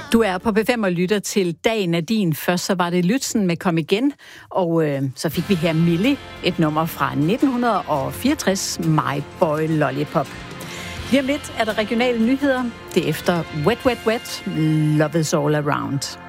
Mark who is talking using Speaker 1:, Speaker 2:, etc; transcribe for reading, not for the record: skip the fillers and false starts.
Speaker 1: Du er på P5 og lytter til Dagen er din. Først så var det Lützen med Kom igen, og så fik vi her Millie, et nummer fra 1964, My Boy Lollipop. Lige om lidt er der regionale nyheder. Det er efter Wet, Wet, Wet, Love is All Around.